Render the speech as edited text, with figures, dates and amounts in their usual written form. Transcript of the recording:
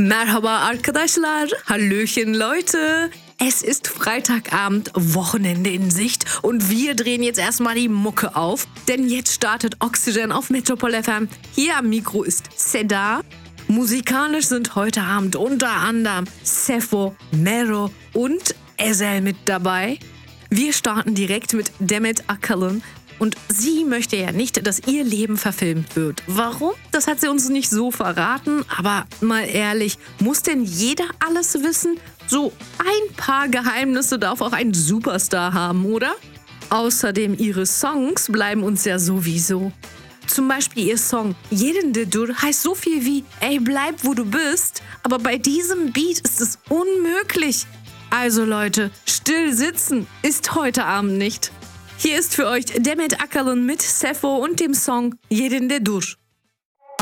Merhaba arkadaşlar, Hallöchen Leute. Es ist Freitagabend, Wochenende in Sicht und wir drehen jetzt erstmal die Mucke auf, denn jetzt startet Oxygen auf Metropol FM. Hier am Mikro ist Seda. Musikalisch sind heute Abend unter anderem Sefo, Mero und Ezel mit dabei. Wir starten direkt mit Demet Akalın. Und sie möchte ja nicht, dass ihr Leben verfilmt wird. Warum? Das hat sie uns nicht so verraten. Aber mal ehrlich, muss denn jeder alles wissen? So ein paar Geheimnisse darf auch ein Superstar haben, oder? Außerdem, ihre Songs bleiben uns ja sowieso. Zum Beispiel ihr Song Yerinde Dur heißt so viel wie Ey, bleib wo du bist. Aber bei diesem Beat ist es unmöglich. Also Leute, still sitzen ist heute Abend nicht. Hier ist für euch Demet Akalın mit Sefo und dem Song Yerinde Dur.